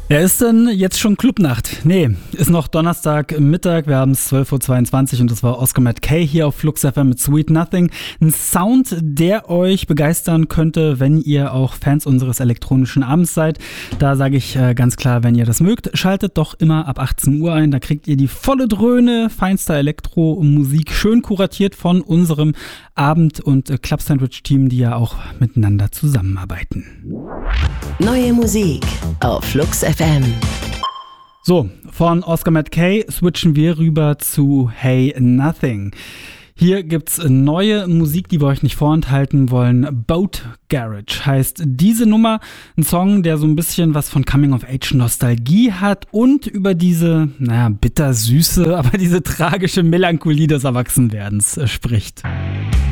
Ja, ist denn jetzt schon Clubnacht? Nee, ist noch Donnerstag Mittag, wir haben es 12.22 Uhr und das war Oscar Matt Kay hier auf Flux FM mit Sweet Nothing. Ein Sound, der euch begeistern könnte, wenn ihr auch Fans unseres elektronischen Abends seid. Da sage ich ganz klar, wenn ihr das mögt, schaltet doch immer ab 18 Uhr ein. Da kriegt ihr die volle Dröhne feinster Elektromusik, schön kuratiert von unserem Abend- und Club-Sandwich-Team, die ja auch miteinander zusammenarbeiten. Neue Musik auf Flux FM. So, von Oscar Matt Kay switchen wir rüber zu Hey Nothing. Hier gibt's neue Musik, die wir euch nicht vorenthalten wollen. Boat Garage heißt diese Nummer. Ein Song, der so ein bisschen was von Coming-of-Age-Nostalgie hat und über diese, bittersüße, aber diese tragische Melancholie des Erwachsenwerdens spricht.